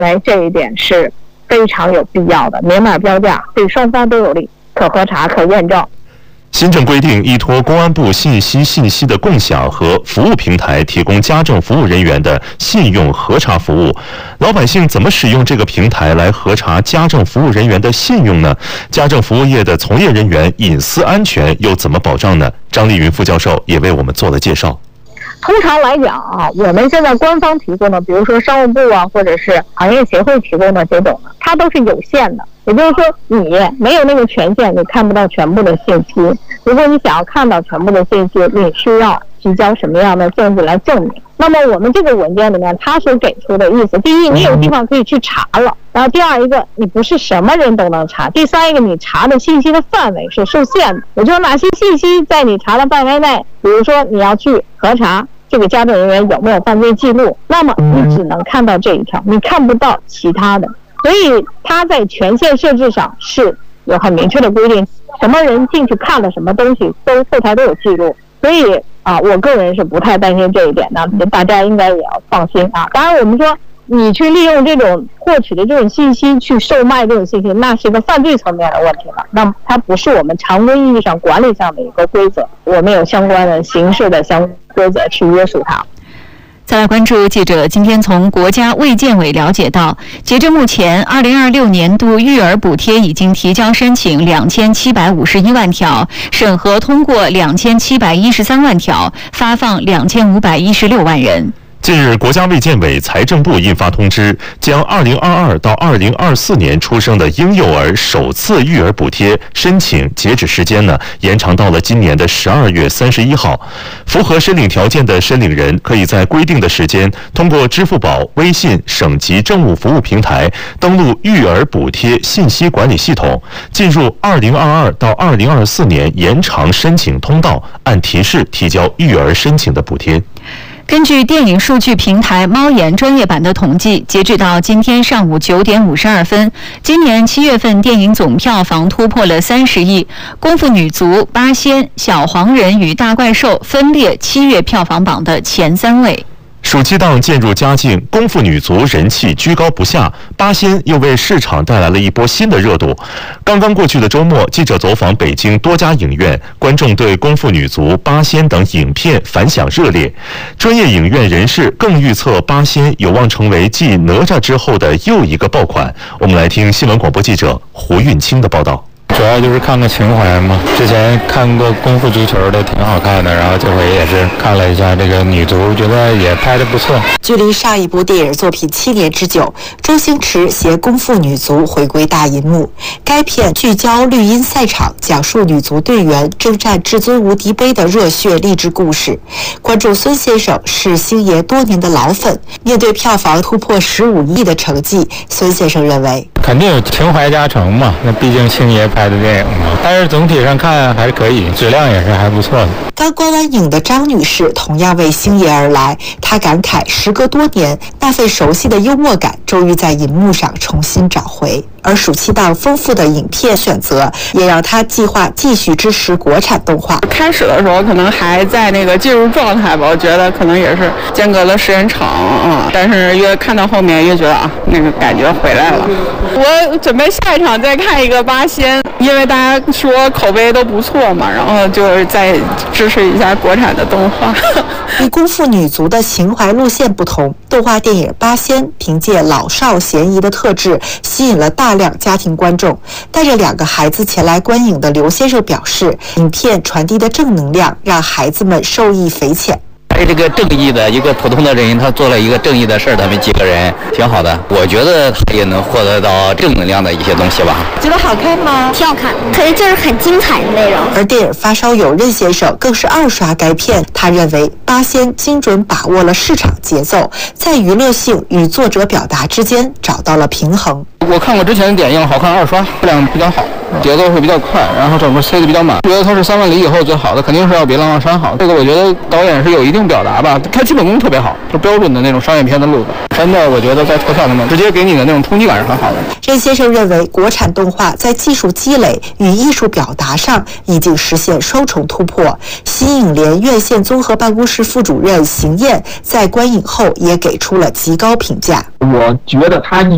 这一点是非常有必要的，明码标价，对双方都有利，可核查、可验证。 新政规定，依托公安部信息的共享和服务平台，提供家政服务人员的信用核查服务。老百姓怎么使用这个平台来核查家政服务人员的信用呢？家政服务业的从业人员隐私安全又怎么保障呢？张丽云副教授也为我们做了介绍。 通常来讲啊，我们现在官方提供的，比如说商务部啊，或者是行业协会提供的这种呢，它都是有限的。也就是说，你没有那个权限，你看不到全部的信息。如果你想要看到全部的信息，你需要提交什么样的证据来证明？那么我们这个文件里面，它所给出的意思，第一，你有地方可以去查了；然后第二一个，你不是什么人都能查；第三一个，你查的信息的范围是受限的，也就是哪些信息在你查的范围内，比如说你要去核查这个家政人员有没有犯罪记录，那么你只能看到这一条，你看不到其他的。所以它在权限设置上是有很明确的规定，什么人进去看了什么东西，后台都有记录。所以我个人是不太担心这一点的，大家应该也要放心啊。当然，我们说你去利用这种获取的这种信息去售卖这种信息，那是一个犯罪层面的问题了。那么它不是我们常规意义上管理上的一个规则，我们有相关的刑事的相关规则去约束它。 再来关注，记者今天从国家卫健委了解到，截至目前，2026年度育儿补贴已经提交申请2751万条，审核通过2713万条，发放2516万人。 近日，国家卫健委、财政部印发通知，将2022到2024年出生的婴幼儿首次育儿补贴申请截止时间延长到了今年的12月31号。符合申领条件的申领人可以在规定的时间，通过支付宝、微信、省级政务服务平台登录育儿补贴信息管理系统，进入2022到2024年延长申请通道，按提示提交育儿申请的补贴。 根据电影数据平台猫眼专业版的统计，截止到今天上午9点52分，今年7月份电影总票房突破了30亿，《功夫女足》、《八仙》、《小黄人》与《大怪兽》分列7月票房榜的前3位。 暑期档渐入佳境，功夫女足人气居高不下，八仙又为市场带来了一波新的热度。刚刚过去的周末，记者走访北京多家影院，观众对功夫女足、八仙等影片反响热烈。专业影院人士更预测八仙有望成为继哪吒之后的又一个爆款。我们来听新闻广播记者胡运清的报道。 主要就是看个情怀嘛，之前看过功夫足球的挺好看的，然后这回也是看了一下这个女足，觉得也拍得不错。 距离上一部电影作品7年之久，周星驰携功夫女足回归大银幕。该片聚焦绿茵赛场，讲述女足队员征战至尊无敌杯的热血励志故事。观众孙先生是星爷多年的老粉，面对票房突破15亿的成绩，孙先生认为肯定有情怀加成嘛，那毕竟星爷拍的电影嘛，但是总体上看还是可以，质量也是还不错的。 刚观完影的张女士同样为星爷而来，她感慨时隔多年，那份熟悉的幽默感终于在银幕上重新找回。而暑期档丰富的影片选择，也让她计划继续支持国产动画。 开始的时候可能还在那个进入状态吧，我觉得可能也是间隔了时间长但是越看到后面越觉得那个感觉回来了。我准备下一场再看一个八仙，因为大家说口碑都不错嘛，然后就是再支持一下国产的动画。 与功夫女足的情怀路线不同，动画电影《八仙》凭借老少咸宜的特质，吸引了大量家庭观众。带着2个孩子前来观影的刘先生表示，影片传递的正能量让孩子们受益匪浅。 这个正义的一个普通的人，他做了一个正义的事儿，他们几个人挺好的。我觉得他也能获得到正能量的一些东西吧。 觉得好看吗？ 挺好看，可是就是很精彩的内容。 而电影发烧友任先生更是2刷该片，他认为《八仙》精准把握了市场节奏，在娱乐性与作者表达之间找到了平衡。 我看过之前的电影，好看2刷，质量比较好，节奏会比较快，然后整个塞得比较满。觉得它是3万里以后最好的，肯定是要比《浪浪山》好。这个我觉得导演是有一定表达吧，他基本功特别好，就标准的那种商业片的路子。真的，我觉得在特效上面直接给你的那种冲击感是很好的。 任先生认为，国产动画在技术积累与艺术表达上已经实现双重突破。新影联院线综合办公室副主任邢燕在观影后也给出了极高评价。 我觉得他已